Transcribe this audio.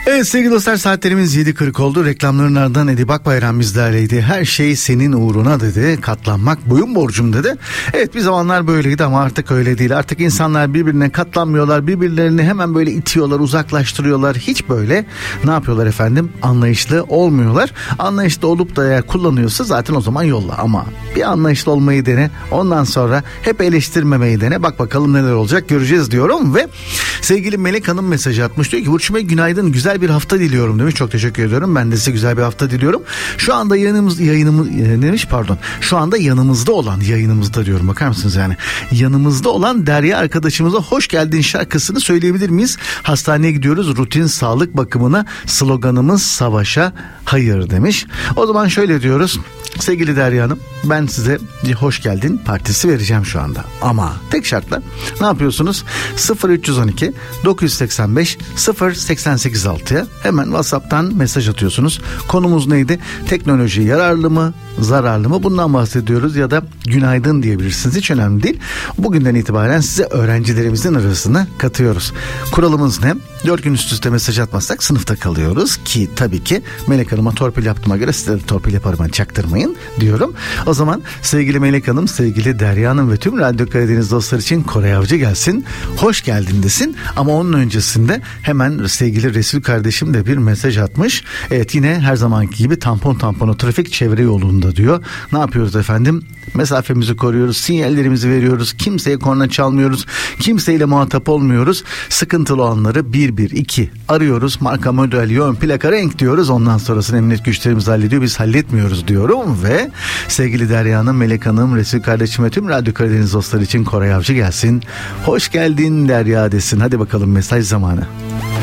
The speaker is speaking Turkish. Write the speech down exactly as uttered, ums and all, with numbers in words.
Evet sevgili dostlar, saatlerimiz yedi kırk oldu. Reklamların ardından Edip Akbayram bizlerleydi. Her şey senin uğruna dedi. Katlanmak boyun borcum dedi. Evet, bir zamanlar böyleydi ama artık öyle değil. Artık insanlar birbirine katlanmıyorlar. Birbirlerini hemen böyle itiyorlar, uzaklaştırıyorlar. Hiç böyle ne yapıyorlar efendim? Anlayışlı olmuyorlar. Anlayışlı olup da eğer kullanıyorsa zaten o zaman yolla. Ama bir anlayışlı olmayı dene. Ondan sonra hep eleştirmemeyi dene. Bak bakalım neler olacak, göreceğiz diyorum. Ve sevgili Melek Hanım mesaj atmış. Diyor ki Burç Bey günaydın, güzel bir hafta diliyorum demiş. Çok teşekkür ediyorum. Ben de size güzel bir hafta diliyorum. Şu anda yanımız yayınımız demiş pardon. Şu anda yanımızda olan yayınımızda diyorum. Bakar mısınız yani? Yanımızda olan Derya arkadaşımıza hoş geldin şarkısını söyleyebilir miyiz? Hastaneye gidiyoruz. Rutin sağlık bakımına, sloganımız savaşa hayır demiş. O zaman şöyle diyoruz. Sevgili Derya Hanım, ben size bir hoş geldin partisi vereceğim şu anda. Ama tek şartla ne yapıyorsunuz? sıfır üç on iki dokuz seksen beş sıfır seksen sekiz altıya hemen WhatsApp'tan mesaj atıyorsunuz. Konumuz neydi? Teknoloji yararlı mı, zararlı mı? Bundan bahsediyoruz ya da günaydın diyebilirsiniz. Hiç önemli değil. Bugünden itibaren size öğrencilerimizin arasına katıyoruz. Kuralımız ne? dört gün üst üste mesaj atmazsak sınıfta kalıyoruz ki tabii ki Melek Hanım'a torpil yaptığıma göre size de torpil yaparım, çaktırmayın diyorum. O zaman sevgili Melek Hanım, sevgili Derya Hanım ve tüm Radyo Karadeniz dostlar için Koray Avcı gelsin. Hoş geldin desin. Ama onun öncesinde hemen sevgili Resul kardeşim de bir mesaj atmış. Evet, yine her zamanki gibi tampon tampona trafik çevre yolunda diyor. Ne yapıyoruz efendim? Mesafemizi koruyoruz, sinyallerimizi veriyoruz, kimseye korna çalmıyoruz, kimseyle muhatap olmuyoruz. Sıkıntılı olanları bir bir iki arıyoruz, marka model yön plaka renk diyoruz, ondan sonrasını emniyet güçlerimiz hallediyor, biz halletmiyoruz diyorum. Ve sevgili Derya Hanım, Melek Hanım, Resul kardeşim ve tüm Radyo Karadeniz dostları için Koray Avcı gelsin. Hoş geldin Derya desin. Hadi bakalım, mesaj zamanı.